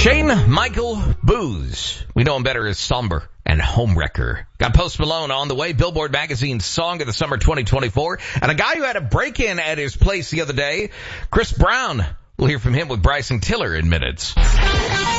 Shane Michael Booz. We know him better as Somber and Homewrecker. Got Post Malone on the way, Billboard Magazine's Song of the Summer 2024. And a guy who had a break-in at his place the other day, Chris Brown. We'll hear from him with Bryson Tiller in minutes.